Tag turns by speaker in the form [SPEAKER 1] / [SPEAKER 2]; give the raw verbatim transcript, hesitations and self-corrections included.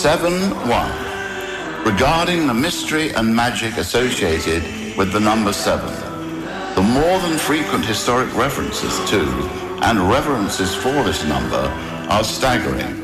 [SPEAKER 1] seven one. Regarding the mystery and magic associated with the number seven, the more than frequent historic references to and reverences for this number are staggering.